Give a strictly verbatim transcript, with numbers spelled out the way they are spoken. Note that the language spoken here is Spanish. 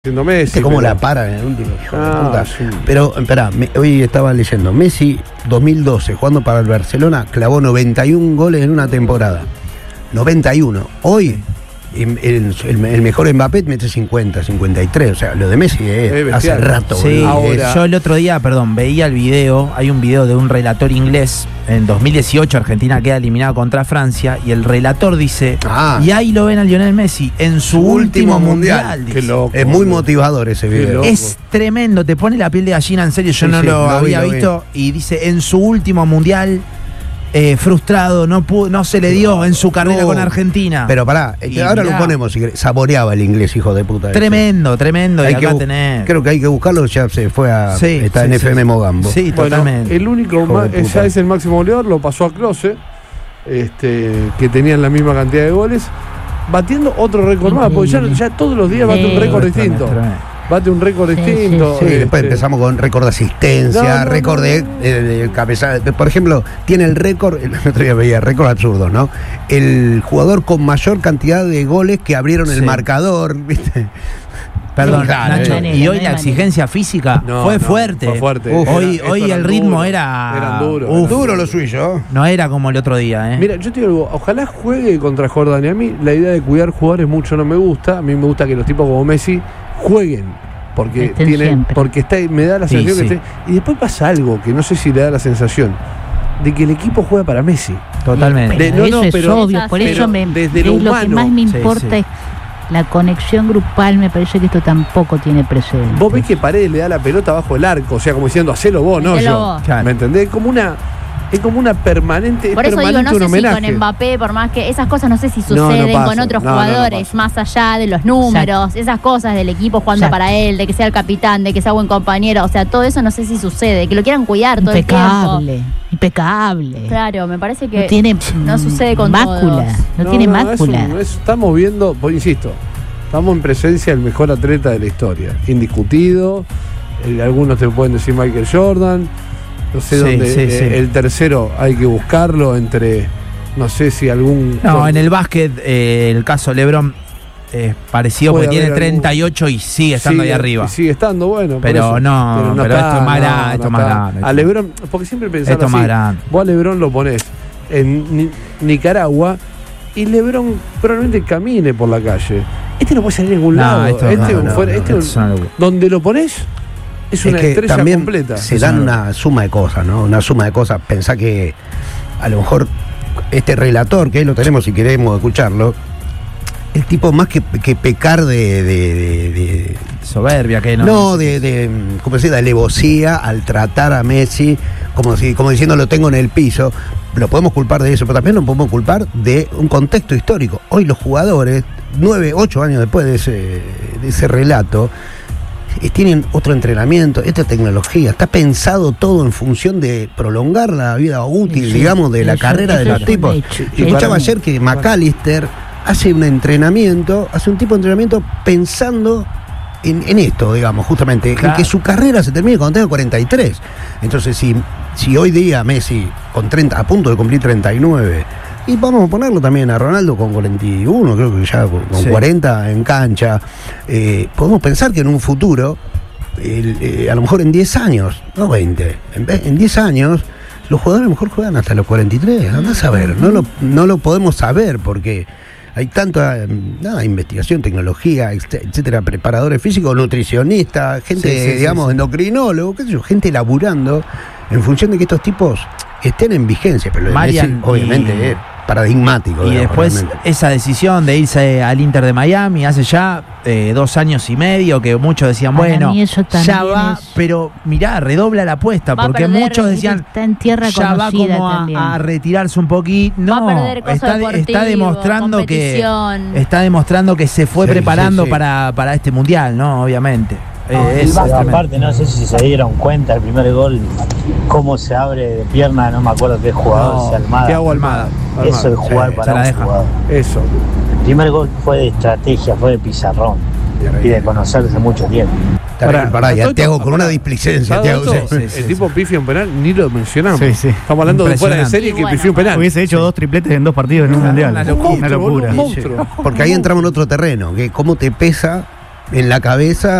Messi, cómo pero... la paran en el último, hijo ah, de puta. Sí. Pero, espera, hoy estaba leyendo, Messi dos mil doce, jugando para el Barcelona, clavó noventa y un goles en una temporada. noventa y uno. Hoy, el, el, el mejor Mbappé mete cincuenta, cincuenta y tres. O sea, lo de Messi es, es hace rato. Sí, ahora... yo el otro día, perdón, veía el video, hay un video de un relator inglés. En dos mil dieciocho Argentina queda eliminada contra Francia y el relator dice, ah, y ahí lo ven a Lionel Messi en su, su último, último mundial. mundial Qué loco, es muy motivador ese video. Es tremendo, te pone la piel de gallina, en serio, yo sí, no sí, lo, lo había vi, lo visto. Vi. Y dice, en su último mundial, eh, frustrado, no pudo, no se le dio en su carrera no, con Argentina. Pero pará, y ahora mirá, lo ponemos, saboreaba el inglés, hijo de puta. Tremendo, ese. tremendo, hay y acá que, tenés. Creo que hay que buscarlo, ya se fue a sí, está sí, en sí, F M sí. Mogambo. Sí, bueno, totalmente. El único, ma, ya es el máximo goleador, lo pasó a Klose, este, que tenían la misma cantidad de goles, batiendo otro récord más, porque ya, ya todos los días bate sí. un récord distinto. Bate un récord sí, distinto. Sí, sí. Sí, este... después empezamos con récord de asistencia, no, no, récord de, de, de cabeza. Por ejemplo, tiene el récord, el otro día veía, récord absurdo, ¿no? El jugador con mayor cantidad de goles que abrieron sí. el marcador, ¿viste? Perdón, claro, Nacho, eh. y hoy la exigencia física no, fue, no, fuerte. fue fuerte. Uf, hoy era, hoy el ritmo duro, era. Eran duros. Uf, duro lo suyo. No era como el otro día, ¿eh? Mira, yo te digo algo, ojalá juegue contra Jordania. A mí la idea de cuidar jugadores mucho no me gusta. A mí me gusta que los tipos como Messi jueguen. Porque tienen, porque está, me da la sensación sí, que sí. Esté, y después pasa algo que no sé si le da la sensación de que el equipo juega para Messi. Totalmente. De, no, eso no, es pero, obvio, por eso me, desde lo, lo, lo que más me importa sí, sí. es la conexión grupal. Me parece que esto tampoco tiene precedentes. Vos ves que Paredes le da la pelota bajo el arco, o sea, como diciendo, hacelo vos, no hacelo yo. Vos. Claro. ¿Me entendés? Como una... Es como una permanente. Por eso permanente digo, no sé homenaje. si con Mbappé, por más que esas cosas no sé si suceden no, no pasa, con otros no, jugadores, no, no más allá de los números, Exacto. esas cosas del equipo jugando Exacto. para él, de que sea el capitán, de que sea buen compañero, o sea, todo eso no sé si sucede, que lo quieran cuidar todo impecable, el tiempo. Impecable. Claro, me parece que no, tiene, no sucede con mácula, todos. No, no tiene no, mácula. Es un, es, estamos viendo, pues insisto, estamos en presencia del mejor atleta de la historia, indiscutido. Eh, algunos te pueden decir Michael Jordan. No sé sí, dónde. Sí, eh, sí. El tercero hay que buscarlo entre. No sé si algún. No, con, en el básquet, eh, el caso LeBron es parecido porque tiene treinta y ocho algún, y sigue estando sigue, ahí arriba. Sigue estando, bueno. Pero eso, no, pero, no pero está, esto es más no, grande. No esto más grande. A LeBron, porque siempre pensaba esto así. Más grande. Vos a LeBron lo ponés en Ni- Nicaragua y LeBron probablemente camine por la calle. Este no puede salir a ningún no, lado. Esto, este no, no, fuera, no, este esto un, donde lo ponés. Es una es que estrella también completa. Se dan una suma de cosas, ¿no? Una suma de cosas. Pensá que a lo mejor este relator, que ahí lo tenemos si queremos escucharlo, el tipo más que, que pecar de, de, de, de soberbia, que no. No, de, de ¿cómo se dice? De alevosía al tratar a Messi como si, como diciendo lo tengo en el piso. Lo podemos culpar de eso, pero también lo podemos culpar de un contexto histórico. Hoy los jugadores, nueve, ocho años después de ese, de ese relato, tienen otro entrenamiento, esta tecnología, está pensado todo en función de prolongar la vida útil, sí, digamos, de la eso, carrera eso de los tipos. Y escuchaba ayer que McAllister hace un entrenamiento, hace un tipo de entrenamiento pensando en, en esto, digamos, justamente, claro. En que su carrera se termine cuando tenga cuarenta y tres. Entonces, si, si hoy día Messi, con treinta, a punto de cumplir treinta y nueve, y vamos a ponerlo también a Ronaldo con cuarenta y uno, creo que ya con sí. cuarenta en cancha. Eh, podemos pensar que en un futuro, el, eh, a lo mejor en diez años, no veinte, en, en diez años, los jugadores a lo mejor juegan hasta los cuarenta y tres. Andás a ver, no lo, no lo podemos saber porque hay tanta nada, investigación, tecnología, etcétera, preparadores físicos, nutricionistas, gente, sí, sí, digamos, sí, sí. endocrinólogos, qué sé yo, gente laburando en función de que estos tipos estén en vigencia, pero lo de Messi, obviamente, y... es paradigmático. Y digamos, después realmente. Esa decisión de irse al Inter de Miami hace ya eh, dos años y medio que muchos decían, para bueno, ya va, es... pero mirá, redobla la apuesta, va porque muchos decían, está en tierra ya va como a, a retirarse un poquito. No, está, está demostrando que está demostrando que se fue sí, preparando sí, sí. Para, para este mundial, ¿no? Obviamente. Eh, es, aparte, no sé si se dieron cuenta el primer gol, cómo se abre de pierna, no me acuerdo qué jugador, no, si Almada. ¿Qué hago Almada? Almada. Eso es jugar sí, para un jugador. Eso. El primer gol fue de estrategia, fue de pizarrón y de conocerse mucho tiempo. Pará, pará, ya te hago con una displicencia. Te hago, sí, sí, el sí, tipo sí. pifia un penal, ni lo mencionamos. Sí, sí. Estamos hablando de fuera de serie que bueno, pifió un penal. Hubiese hecho sí. dos tripletes en dos partidos en un mundial. Una locura. Una locura. Porque ahí entramos en otro terreno, que cómo te pesa en la cabeza